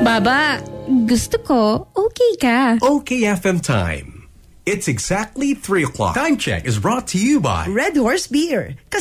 Baba, gusto ko, okay ka. Okay FM time. It's exactly 3 o'clock. Time check is brought to you by Red Horse Beer.